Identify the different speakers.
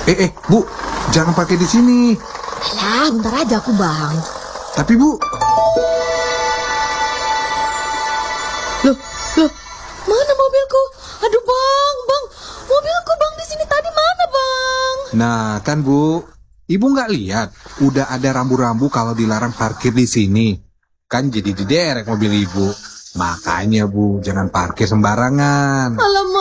Speaker 1: Bu, jangan parkir di sini.
Speaker 2: Alah, bentar aja aku, Bang.
Speaker 1: Tapi Bu,
Speaker 2: Loh, mana mobilku? Aduh, Bang, mobilku, Bang, di sini tadi mana, Bang?
Speaker 1: nah kan Bu, Ibu nggak lihat udah ada rambu-rambu kalau dilarang parkir di sini. Kan jadi diderek mobil Ibu. Makanya Bu, jangan parkir sembarangan.
Speaker 2: Alamak.